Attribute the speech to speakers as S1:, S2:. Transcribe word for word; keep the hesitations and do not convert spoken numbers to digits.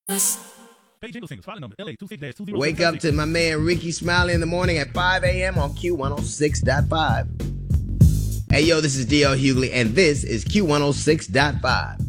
S1: Wake up to my man Ricky Smiley in the morning at five a.m. on Q one oh six point five. Hey, yo, this is D L Hughley, and this is Q one oh six point five.